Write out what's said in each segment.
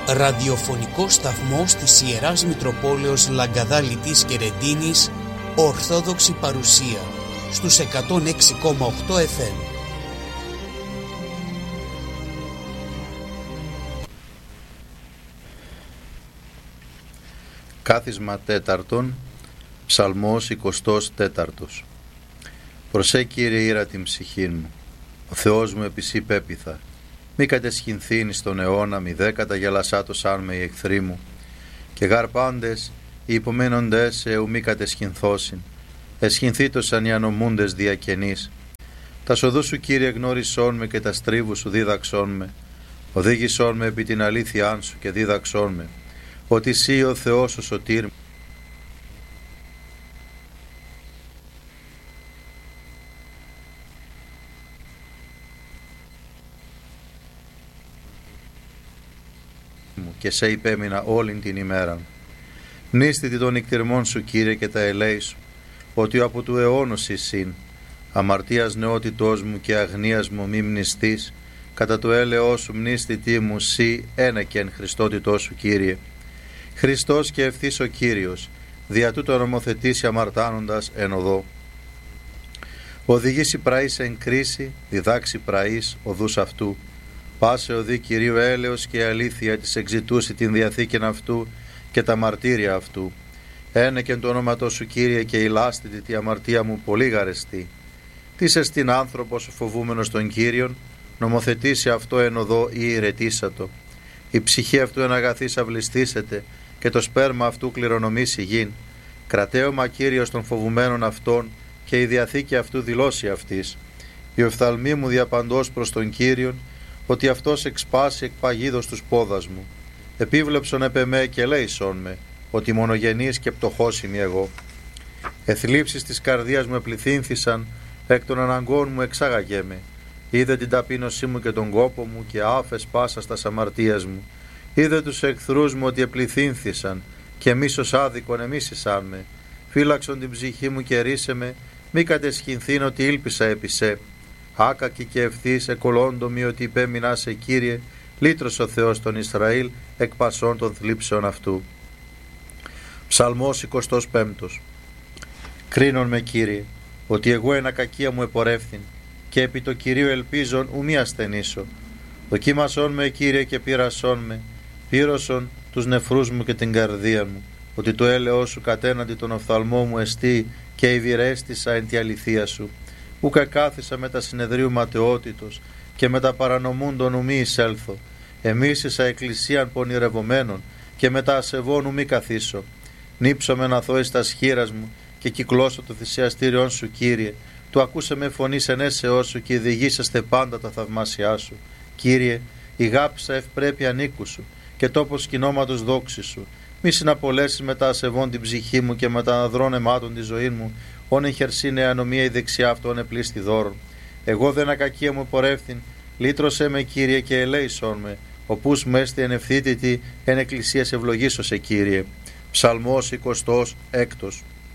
ραδιοφωνικό σταθμός της Ιεράς Μητροπόλεως Λαγκαδάλητης και Ρεντίνης, Ορθόδοξη παρουσία, στους 106,8 FM. Κάθισμα τέταρτον, Ψαλμός 24. Προσέ Κύριε ήρα την ψυχήν μου, ο Θεός μου επισύ πέπιθα. Μη κατεσχυνθήνει στον αιώνα, μη δε καταγελασάτος αν με οι εχθροί μου. Και γαρπάντες, οι υπομένοντες εου μη κατεσχυνθώσιν, εσχυνθήτωσαν οι ανομούντες διακαινείς. Τα σοδού σου Κύριε γνώρισόν με και τα στρίβου σου δίδαξόν με. Οδήγησόν με επί την αλήθειά σου και δίδαξόν με, ότι εσύ ο Θεός ο σωτήρ μου και σε υπέμεινα όλην την ημέρα. Μνήστητη των νυκτυρμών σου Κύριε και τα ελέη σου, ότι από του αιώνος εισήν. Αμαρτίας νεότητός μου και αγνίας μου μη μνηστείς, κατά το έλεος σου μνήστητή μου σύ ένεκεν Χριστότητός σου Κύριε. Χριστός και ευθύς ο Κύριος, δια τούτο νομοθετήσει αμαρτάνοντας εν οδό. Οδηγήσει πραείς εν κρίση, διδάξει πραείς οδούς αυτού. Πάσε οδή Κυρίου έλεος και αλήθεια της εξητούσει την διαθήκην αυτού και τα μαρτύρια αυτού. Ένεκεν το όνοματό σου Κύριε και ηλάστητη τη αμαρτία μου πολύ γαρεστή. Τις εστιν άνθρωπος φοβούμενος των Κύριων, νομοθετήσει αυτό εν οδό ή ηρετήσατο. Η ψυχή αυτού εν αγαθής αυλιστήσεται και το σπέρμα αυτού κληρονομήσει γην. Κρατέωμα Κύριος των φοβουμένων αυτών και η διαθήκη αυτού δηλώσει αυτής. Η οφθαλμή μου διαπαντός προς τον Κύριον, ότι αυτός εξπάσει εκ παγίδος τους πόδας μου. Επίβλεψον επ' εμέ και λέησον με, ότι μονογενής και πτωχός είμαι εγώ. Εθλίψεις της καρδίας μου επληθύνθησαν, εκ των αναγκών μου εξάγαγέ με. Είδε την ταπείνωσή μου και τον κόπο μου και άφες πάσα στας αμαρτίας μου. Είδε τους εχθρούς μου ότι επληθύνθησαν και μίσος άδικον εμίσησαν με. Φύλαξον την ψυχή μου και ρίσε με, μη κατεσχυνθήν ότι ήλπισα επί σε. Άκακη και ευθύς εκολόντομη ότι υπέμεινα σε Κύριε, λύτρος ο Θεός των Ισραήλ εκ πασών των θλίψεων αυτού. Ψαλμός 25. Κρίνον με Κύριε, ότι εγώ εν ακακία μου επορεύθην και επί το Κυρίου ελπίζον ου μη ασθενήσω. Δοκίμασον με Κύριε και πείρασον με, πύρωσον τους νεφρούς μου και την καρδία μου, ότι το έλεος σου κατέναντι τον οφθαλμό μου εστί και ευηρέστησα εν τη αληθεία σου. Ούκα κάθισα με τα συνεδρίου ματαιότητος και με τα παρανομούντων ου μη εισέλθω. Εμίσησα εκκλησίαν πονηρευομένων και με τα ασεβών ου μη καθίσω. Νύψομαι να θώ εις τα σχήρας μου και κυκλώσω το θυσιαστήριον σου Κύριε. Του ακούσε με φωνή ενέσεώς σου και διηγήσαστε πάντα τα θαυμάσια σου. Κύριε, ηγάπησα ευπρέπεια νίκου σου και τόπος κοινώματος δόξη σου. Μη συναπολέσεις με τα ασεβών την ψυχή μου και με τα αναδρών αιμάτων τη ζωή μου. Όν εχερσίνε ανομία η δεξιά αυτόν επλήστη δώρον. Εγώ δεν ακακία μου πορεύθην, λύτρωσέ με Κύριε και ελέησόν με. Οπούς μου έστι εν ευθύτητη εν εκκλησίας ευλογήσω σε Κύριε. Ψαλμός 26.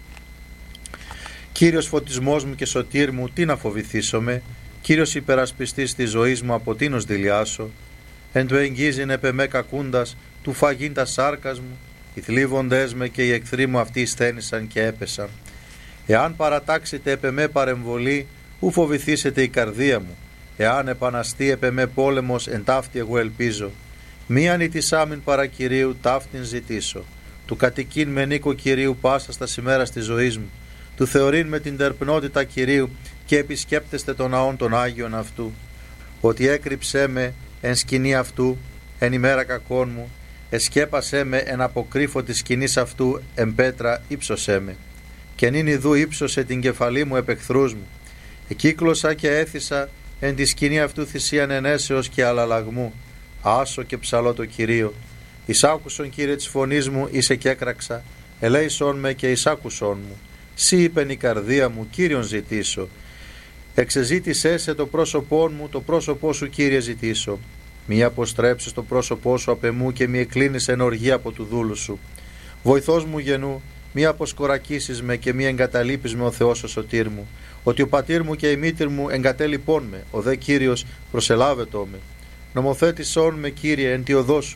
Κύριος φωτισμός μου και σωτήρ μου, τι να φοβηθήσομαι. Κύριος υπερασπιστής της ζωής μου, από τίνος δηλιάσω. Εν του εγγίζειν επ' εμέ κακούντας, του φαγήν τα σάρκας μου. Οι θλίβοντές με και οι εχθροί μου αυτοί σθένησαν και έπεσαν. Εάν παρατάξετε επ' εμέ παρεμβολή, ου φοβηθήσετε η καρδία μου. Εάν επαναστεί επ' εμέ πόλεμος, εν ταύτη εγώ ελπίζω. Μη ανητισάμιν παρά Κυρίου, ταύτην ζητήσω. Του κατοικήν με νίκο Κυρίου πάσα στα ημέρας της ζωής μου. Του θεωρήν με την τερπνότητα Κυρίου και επισκέπτεστε τον ναόν των Άγιων αυτού. Ότι έκρυψέ με εν σκηνή αυτού, εν ημέρα κακών μου, εσκέπασέ με εν αποκρύφω της σκηνής αυτού, εν πέτρα ύψωσέ με. Και νυν ιδού ύψωσε την κεφαλή μου επ' εχθρούς μου. Εκύκλωσα και έθισα εν τη σκηνή αυτού θυσίαν ενέσεως και αλλαλαγμού. Άσο και ψαλώ το Κυρίο. Εισάκουσον Κύριε της φωνής μου, είσαι και έκραξα. Ελέησον με και εισάκουσον μου. Σύ είπεν η καρδία μου, Κύριον ζητήσω. Εξεζήτησέ σε το πρόσωπό μου, το πρόσωπό σου Κύριε ζητήσω. Μη αποστρέψεις το πρόσωπό σου απ' εμού και μη εκκλίνεις εν οργή από του δούλου σου. Βοηθός μου γενού, μη αποσκορακίσεις με και μη εγκαταλείπεις με ο Θεός ο σωτήρ μου. Ότι ο πατήρ μου και η μήτηρ μου εγκατέλειπών με, ο δε Κύριος προσελάβετό με. Νομοθέτησόν με Κύριε εν τη οδό σου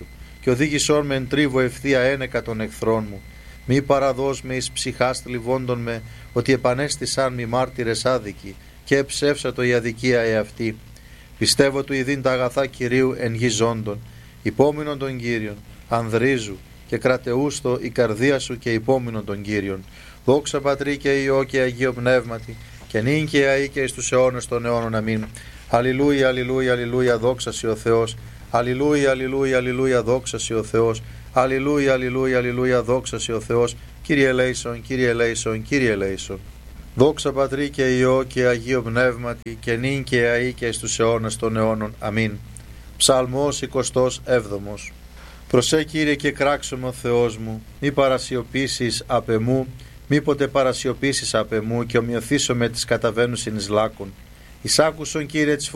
και οδήγησόν με εν τρίβο ευθεία ένεκα των εχθρών μου. Μη παραδώσ' με εις ψυχάς θλιβόντων με, ότι επανέστησαν μη μάρτυρες άδικοι, και εψεύσατο η αδικία εαυτή. Πιστεύω του ειδήν τα αγαθά Κυρίου εν γη ζώντων, υπόμεινον των Κύριων, ανδρίζου και κρατεούστο η καρδία σου και υπόμεινον των Κύριων. Δόξα Πατρί και Υιό και Αγίο Πνεύματι, και νυν και αεί και εις τους αιώνες των αιώνων. Αμήν. Αλληλούια, αλληλούια, αλληλούια, δόξα σοι ο Θεός. Αλληλούια, αλληλούια, αλληλούια, δόξα σοι ο Θεός. Αλληλούια, αλληλούια, αλληλούια, δόξα σοι ο Θεός. Κύριε ελέησον, Κύριε ελέησον, Κύριε ελέησον. Δόξα Πατρί και Υιό και Αγίο Πνεύματι, και νυν και αεί και εις τους αιώνες των αιώνων. Αμήν. Ψαλμός 27. Προσέ Κύριε και κράξομαι ο Θεός μου, μη παρασιωπήσεις απ' εμού, μήποτε παρασιωπήσεις απ' εμού και ομοιωθήσω με τις καταβαίνουσιν εις λάκων. Εισάκουσον Κύριε της